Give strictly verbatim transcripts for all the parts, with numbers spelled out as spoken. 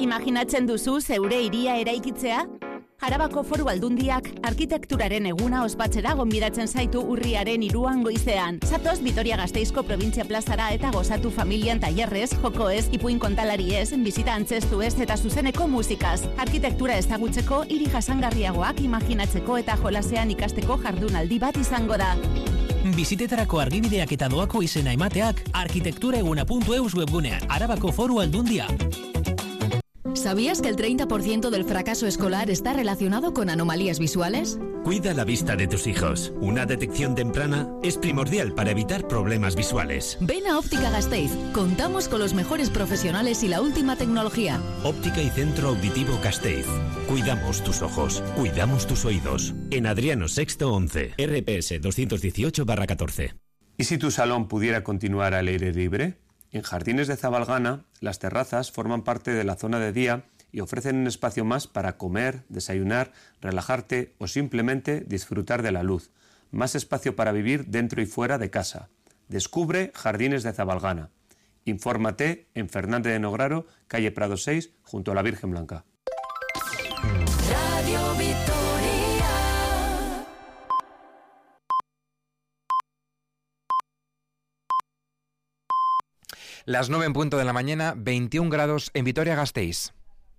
Imaginatzen duzu zeure hiria eraikitzea? Arabako Foru Aldundiak arkitekturaren eguna ospatzera gonbidatzen zaitu urriaren hiruan goizean. Zatoz Vitoria-Gasteizko Probintzia Plazara eta gozatu familian tailerrez, jokoez, ipuin kontalariez, bizita antzestuez eta zuzeneko musikaz. Arkitektura ezagutzeko, hiri jasangarriagoak imaginatzeko eta jolasean ikasteko jardunaldi bat izango da. Bizitetarako argibideak eta doako izena emateak arquitecturaeguna punto eus webgunean. Arabako Foru Aldundia. ¿Sabías que el treinta por ciento del fracaso escolar está relacionado con anomalías visuales? Cuida la vista de tus hijos. Una detección temprana es primordial para evitar problemas visuales. Ven a Óptica Gasteiz. Contamos con los mejores profesionales y la última tecnología. Óptica y Centro Auditivo Gasteiz. Cuidamos tus ojos. Cuidamos tus oídos. En Adriano Sexto once. R P S doscientos dieciocho barra catorce. ¿Y si tu salón pudiera continuar al aire libre? En Jardines de Zabalgana, las terrazas forman parte de la zona de día y ofrecen un espacio más para comer, desayunar, relajarte o simplemente disfrutar de la luz. Más espacio para vivir dentro y fuera de casa. Descubre Jardines de Zabalgana. Infórmate en Fernández de Nograro, calle Prado seis, junto a la Virgen Blanca. Radio Vitoria. Las nueve en punto de la mañana, veintiún grados en Vitoria-Gasteiz.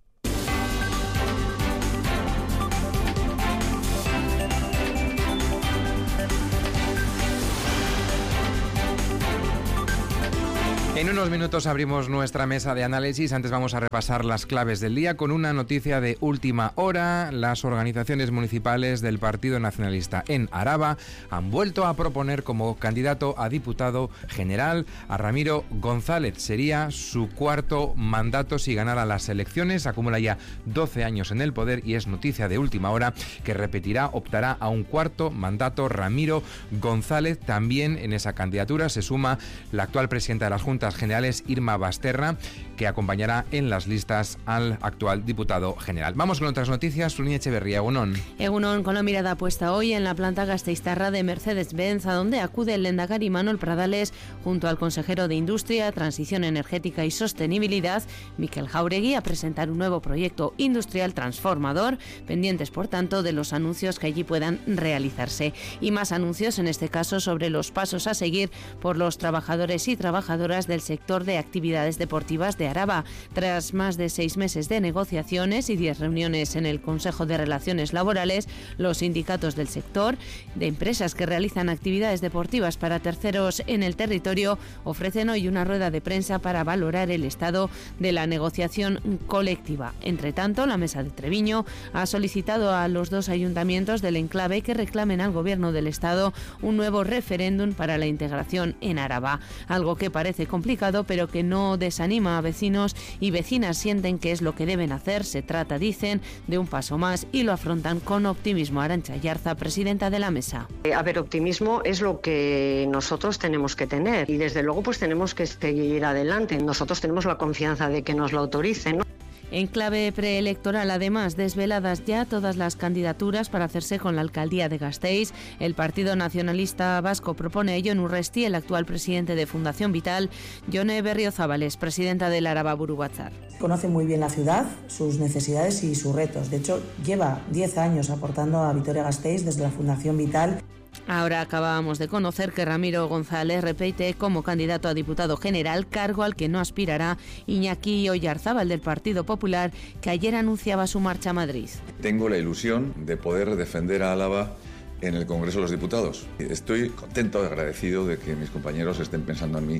En unos minutos abrimos nuestra mesa de análisis. Antes vamos a repasar las claves del día con una noticia de última hora. Las organizaciones municipales del Partido Nacionalista en Araba han vuelto a proponer como candidato a diputado general a Ramiro González. Sería su cuarto mandato si ganara las elecciones. Acumula ya doce años en el poder y es noticia de última hora que repetirá, optará a un cuarto mandato Ramiro González. También en esa candidatura se suma la actual presidenta de las Juntas Generales, Irma Basterra, que acompañará en las listas al actual diputado general. Vamos con otras noticias. Suni Echeverría, Egunon. Egunon, con la mirada puesta hoy en la planta gasteiztarra de Mercedes-Benz, a donde acude el lehendakari Manuel Pradales junto al consejero de Industria, Transición Energética y Sostenibilidad, Mikel Jauregui, a presentar un nuevo proyecto industrial transformador, pendientes, por tanto, de los anuncios que allí puedan realizarse. Y más anuncios, en este caso, sobre los pasos a seguir por los trabajadores y trabajadoras del sector de actividades deportivas de Araba. Tras más de seis meses de negociaciones y diez reuniones en el Consejo de Relaciones Laborales, los sindicatos del sector, de empresas que realizan actividades deportivas para terceros en el territorio, ofrecen hoy una rueda de prensa para valorar el estado de la negociación colectiva. Entre tanto, la Mesa de Treviño ha solicitado a los dos ayuntamientos del enclave que reclamen al Gobierno del Estado un nuevo referéndum para la integración en Araba, algo que parece complicado, pero que no desanima a vecinos y vecinas. Sienten que es lo que deben hacer. Se trata, dicen, de un paso más y lo afrontan con optimismo. Arantxa Ayarza, presidenta de la mesa. A ver, optimismo es lo que nosotros tenemos que tener y desde luego pues tenemos que seguir adelante. Nosotros tenemos la confianza de que nos lo autoricen, ¿no? En clave preelectoral, además, desveladas ya todas las candidaturas para hacerse con la alcaldía de Gasteiz. El Partido Nacionalista Vasco propone a Jon Urresti, el actual presidente de Fundación Vital. Jone Berriozabales, presidenta del Araba Buru Batzar. Conoce muy bien la ciudad, sus necesidades y sus retos. De hecho, lleva diez años aportando a Vitoria-Gasteiz desde la Fundación Vital. Ahora acabamos de conocer que Ramiro González repite como candidato a diputado general, cargo al que no aspirará Iñaki Oyarzábal del Partido Popular, que ayer anunciaba su marcha a Madrid. Tengo la ilusión de poder defender a Álava en el Congreso de los Diputados. Estoy contento y agradecido de que mis compañeros estén pensando en mí.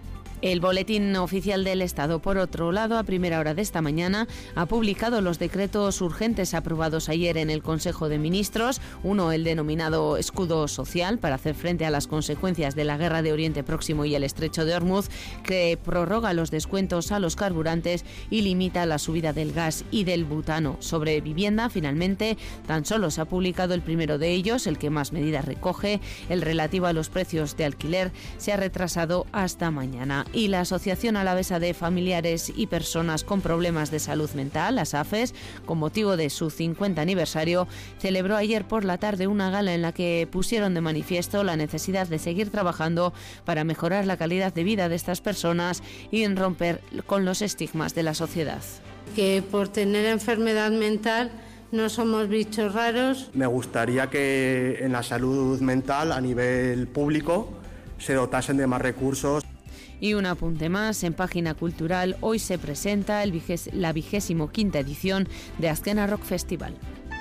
El Boletín Oficial del Estado, por otro lado, a primera hora de esta mañana, ha publicado los decretos urgentes aprobados ayer en el Consejo de Ministros. Uno, el denominado escudo social, para hacer frente a las consecuencias de la guerra de Oriente Próximo y el Estrecho de Hormuz, que prorroga los descuentos a los carburantes y limita la subida del gas y del butano. Sobre vivienda, finalmente, tan solo se ha publicado el primero de ellos, el que más medidas recoge. El relativo a los precios de alquiler se ha retrasado hasta mañana. Y la Asociación Alavesa de Familiares y Personas con Problemas de Salud Mental, ASAFES, con motivo de su cincuenta aniversario, celebró ayer por la tarde una gala en la que pusieron de manifiesto la necesidad de seguir trabajando para mejorar la calidad de vida de estas personas y en romper con los estigmas de la sociedad. que por tener enfermedad mental no somos bichos raros. Me gustaría que en la salud mental a nivel público se dotasen de más recursos. Y un apunte más, en Página Cultural hoy se presenta el vigés, la vigésimo quinta edición de Azkena Rock Festival.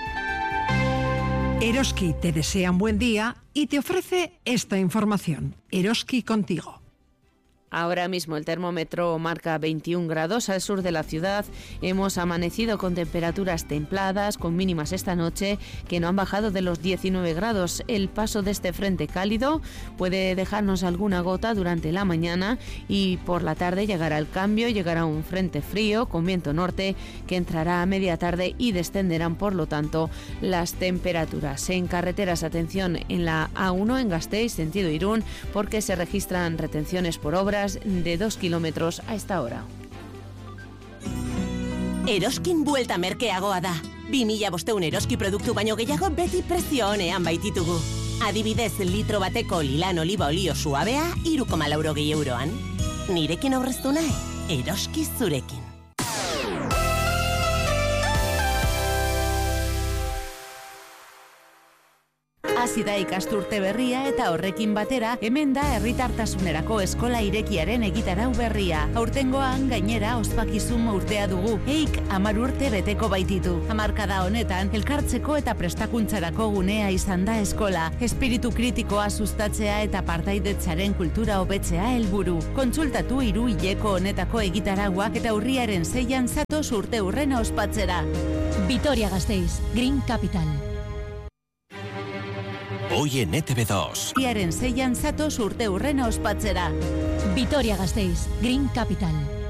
Eroski te desea un buen día y te ofrece esta información. Eroski contigo. Ahora mismo el termómetro marca veintiún grados al sur de la ciudad. Hemos amanecido con temperaturas templadas, con mínimas esta noche que no han bajado de los diecinueve grados. El paso de este frente cálido puede dejarnos alguna gota durante la mañana y por la tarde llegará el cambio, llegará un frente frío con viento norte que entrará a media tarde y descenderán por lo tanto las temperaturas. En carreteras, atención en la A uno en Gasteiz, sentido Irún, porque se registran retenciones por obras de dos kilómetros a esta hora. Eroskin buelta merkeagoa da. bi mila bostehun eroski produktu baino gehiago beti prezio onean baititugu. Adibidez, litro bateko lilan oliba olio suabea hiru koma laurogei euroan. Nirekin aurreztu nahi, eroski zurekin. Hasi da ikasturte berria eta horrekin batera hemen da herritartasunerako eskola irekiaren egitarau berria. Aurtengoan gainera ospakizun urtea dugu. Eik hamar urte beteko baititu. Hamarkada honetan elkartzeko eta prestakuntzarako gunea izan da eskola. Espiritu kritikoa sustatzea eta partaidetzaren kultura hobetzea helburu. Kontsultatu hiru hileko honetako egitaraua eta urriaren seian zatoz urte hurrena ospatzera. Vitoria-Gasteiz, Green Capital. Hoy en E Te Be dos. Urriaren seian zatoz urte hurrena ospatzera. Vitoria-Gasteiz, Green Capital.